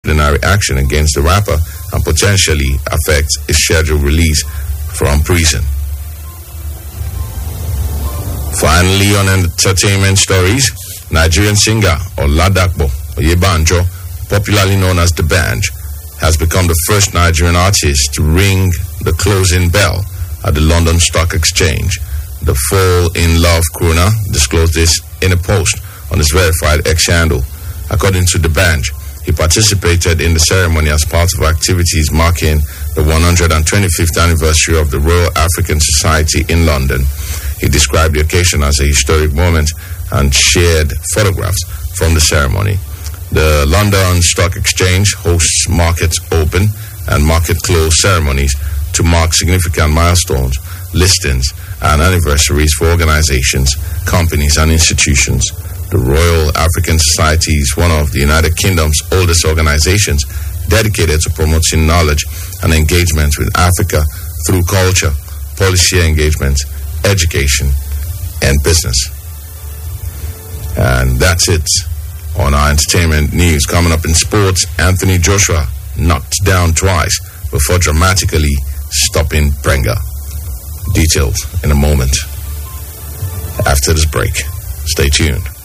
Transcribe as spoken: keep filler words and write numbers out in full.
disciplinary action against the rapper and potentially affect his scheduled release from prison. Finally, on entertainment stories, Nigerian singer Oladapo Oyebanjo, popularly known as D'banj, has become the first Nigerian artist to ring the closing bell at the London Stock Exchange. The Fall in Love crooner disclosed this in a post on his verified X handle. According to D'banj, he participated in the ceremony as part of activities marking the one hundred twenty-fifth anniversary of the Royal African Society in London. He described the occasion as a historic moment and shared photographs from the ceremony. The London Stock Exchange hosts market open and market close ceremonies to mark significant milestones, listings, and anniversaries for organizations, companies, and institutions. The Royal African Society is one of the United Kingdom's oldest organizations dedicated to promoting knowledge and engagement with Africa through culture, policy engagement, education, and business. And that's it on our entertainment news. Coming up in sports, Anthony Joshua knocked down twice before dramatically stopping Prenga. Details in a moment after this break. Stay tuned.